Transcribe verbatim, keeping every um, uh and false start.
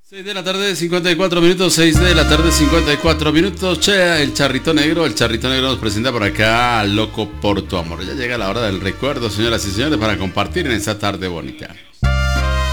seis de la tarde, cincuenta y cuatro minutos, seis de la tarde, cincuenta y cuatro minutos. Che, el Charrito Negro, el Charrito Negro nos presenta por acá Loco por tu amor. Ya llega la hora del recuerdo, señoras y señores, para compartir en esta tarde bonita.